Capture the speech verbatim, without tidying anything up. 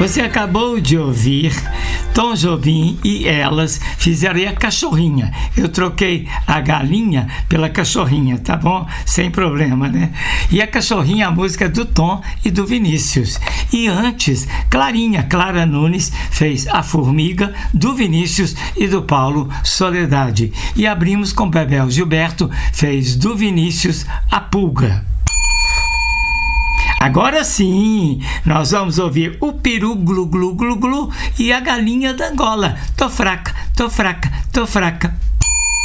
Você acabou de ouvir Tom Jobim e Elas fizeram aí a cachorrinha. Eu troquei a galinha pela cachorrinha, tá bom? Sem problema, né? E a cachorrinha, a música do Tom e do Vinícius. E antes, Clarinha, Clara Nunes, fez A Formiga, do Vinícius e do Paulo Soledade. E abrimos com Bebel Gilberto, fez do Vinícius A Pulga. Agora sim, nós vamos ouvir o peru glu glu glu glu e a galinha da Angola. Tô fraca, tô fraca, tô fraca.